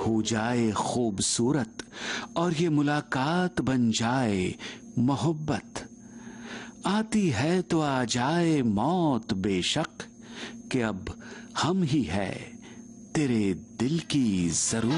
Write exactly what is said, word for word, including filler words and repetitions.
हो जाए खूबसूरत और ये मुलाकात बन जाए मोहब्बत। आती है तो आ जाए मौत बेशक, कि अब हम ही है तेरे दिल की जरूरत।